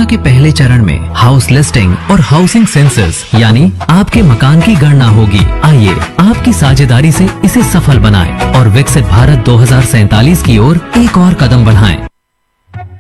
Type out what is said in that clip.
के पहले चरण में हाउस लिस्टिंग और हाउसिंग सेंसस यानी आपके मकान की गणना होगी। आइए आपकी साझेदारी से इसे सफल बनाएं और विकसित भारत 2047 की ओर एक और कदम बढ़ाएं।